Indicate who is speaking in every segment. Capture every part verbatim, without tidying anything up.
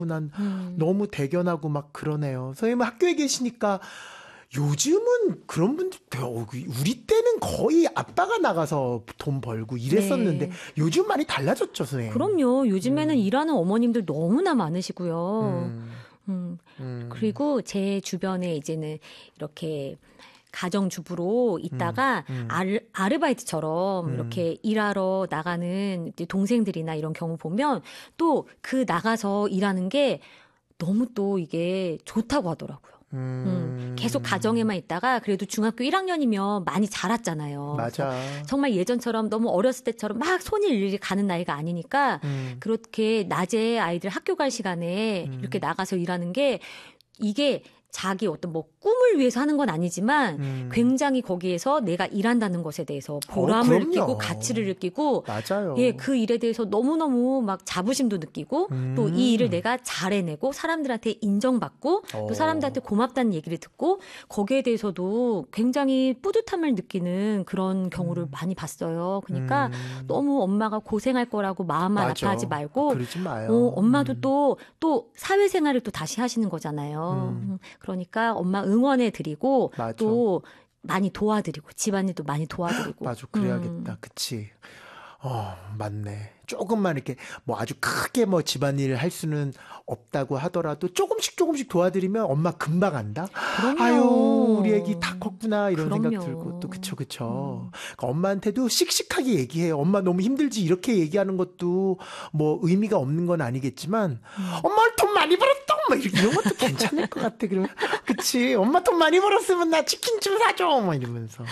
Speaker 1: 난
Speaker 2: 음.
Speaker 1: 너무 대견하고 막 그러네요. 선생님은 학교에 계시니까 요즘은 그런 분들, 우리 때는 거의 아빠가 나가서 돈 벌고 이랬었는데
Speaker 2: 네.
Speaker 1: 요즘 많이 달라졌죠, 선생님.
Speaker 2: 그럼요. 요즘에는
Speaker 1: 음.
Speaker 2: 일하는 어머님들 너무나 많으시고요.
Speaker 1: 음.
Speaker 2: 음.
Speaker 1: 음.
Speaker 2: 그리고 제 주변에 이제는 이렇게 가정주부로 있다가
Speaker 1: 음. 음.
Speaker 2: 아르, 아르바이트처럼
Speaker 1: 음.
Speaker 2: 이렇게 일하러 나가는 이제 동생들이나 이런 경우 보면 또 그 나가서 일하는 게 너무 또 이게 좋다고 하더라고요.
Speaker 1: 음.
Speaker 2: 음, 계속 가정에만 있다가 그래도 중학교 일 학년이면 많이 자랐잖아요. 그래서
Speaker 1: 맞아.
Speaker 2: 정말 예전처럼 너무 어렸을 때처럼 막 손이 일일이 가는 나이가 아니니까
Speaker 1: 음.
Speaker 2: 그렇게 낮에 아이들 학교 갈 시간에
Speaker 1: 음.
Speaker 2: 이렇게 나가서 일하는 게 이게 자기 어떤 뭐 꿈을 위해서 하는 건 아니지만
Speaker 1: 음.
Speaker 2: 굉장히 거기에서 내가 일한다는 것에 대해서
Speaker 1: 어,
Speaker 2: 보람을
Speaker 1: 그럼요.
Speaker 2: 느끼고 가치를 느끼고
Speaker 1: 맞아요.
Speaker 2: 예, 그 일에 대해서 너무너무 막 자부심도 느끼고
Speaker 1: 음.
Speaker 2: 또 이 일을 내가 잘해내고 사람들한테 인정받고
Speaker 1: 어.
Speaker 2: 또 사람들한테 고맙다는 얘기를 듣고 거기에 대해서도 굉장히 뿌듯함을 느끼는 그런 경우를
Speaker 1: 음.
Speaker 2: 많이 봤어요. 그러니까
Speaker 1: 음.
Speaker 2: 너무 엄마가 고생할 거라고 마음만
Speaker 1: 맞아.
Speaker 2: 아파하지 말고
Speaker 1: 그러지 마요.
Speaker 2: 어, 엄마도
Speaker 1: 음.
Speaker 2: 또, 또 사회생활을 또 다시 하시는 거잖아요.
Speaker 1: 음.
Speaker 2: 그러니까 엄마 응원해 드리고
Speaker 1: 맞아.
Speaker 2: 또 많이 도와드리고 집안일도 많이 도와드리고.
Speaker 1: 맞아. 그래야겠다.
Speaker 2: 음.
Speaker 1: 그치. 어, 맞네. 조금만 이렇게 뭐 아주 크게 뭐 집안일을 할 수는 없다고 하더라도 조금씩 조금씩 도와드리면 엄마 금방 안다? 아유, 우리 애기 다
Speaker 2: 그럼요.
Speaker 1: 컸구나 이런 생각
Speaker 2: 그럼요.
Speaker 1: 들고 또 그쵸 그쵸.
Speaker 2: 음.
Speaker 1: 그러니까 엄마한테도 씩씩하게 얘기해요. 엄마 너무 힘들지 이렇게 얘기하는 것도 뭐 의미가 없는 건 아니겠지만
Speaker 2: 음.
Speaker 1: 엄마 돈 많이 벌었다 막 이렇게 이런 것도 괜찮을 것 같아. 그러면 그치 엄마 돈 많이 벌었으면 나 치킨 좀 사줘 막 이러면서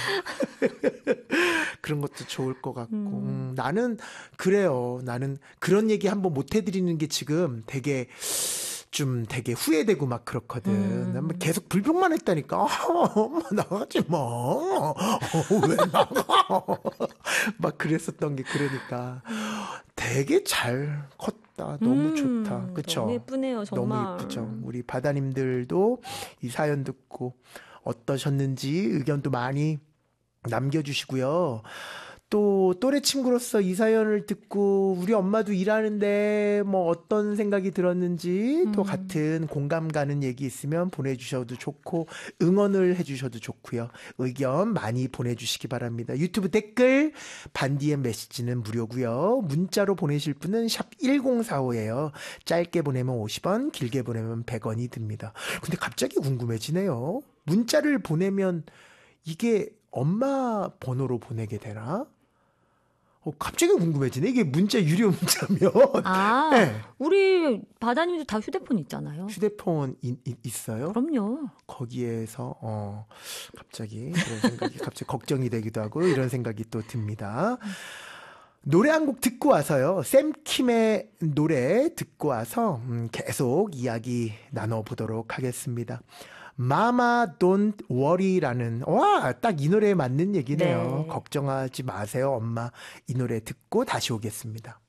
Speaker 1: 그런 것도 좋을 것 같고
Speaker 2: 음.
Speaker 1: 음, 나는 그래요. 나는 그런 얘기 한번 못 해드리는 게 지금 되게 좀 되게 후회되고 막 그렇거든.
Speaker 2: 음.
Speaker 1: 계속 불평만 했다니까. 아, 엄마 나가지 마. 어, 왜 나가? 막 그랬었던 게 그러니까 되게 잘 컸다. 너무
Speaker 2: 음.
Speaker 1: 좋다. 그쵸?
Speaker 2: 너무 예쁘네요, 정말.
Speaker 1: 너무 예쁘죠. 우리 바다님들도 이 사연 듣고 어떠셨는지 의견도 많이 남겨주시고요. 또 또래 친구로서 이 사연을 듣고 우리 엄마도 일하는데 뭐 어떤 생각이 들었는지 또
Speaker 2: 음.
Speaker 1: 같은 공감 가는 얘기 있으면 보내주셔도 좋고 응원을 해주셔도 좋고요. 의견 많이 보내주시기 바랍니다. 유튜브 댓글 반디엠 메시지는 무료고요. 문자로 보내실 분은 샵 일공사오예요. 짧게 보내면 오십 원, 길게 보내면 백 원이 듭니다. 근데 갑자기 궁금해지네요. 문자를 보내면 이게 엄마 번호로 보내게 되나? 어, 갑자기 궁금해지네. 이게 문자 유료 문자면.
Speaker 2: 아,
Speaker 1: 네.
Speaker 2: 우리 바다님도 다 휴대폰 있잖아요.
Speaker 1: 휴대폰 이, 이, 있어요?
Speaker 2: 그럼요.
Speaker 1: 거기에서 어 갑자기 그런 생각이 갑자기 걱정이 되기도 하고 이런 생각이 또 듭니다. 노래 한 곡 듣고 와서요. 샘킴의 노래 듣고 와서 음, 계속 이야기 나눠보도록 하겠습니다. 마마 Don't Worry라는 와, 딱 이 노래에 맞는 얘기네요.
Speaker 2: 네.
Speaker 1: 걱정하지 마세요, 엄마. 이 노래 듣고 다시 오겠습니다.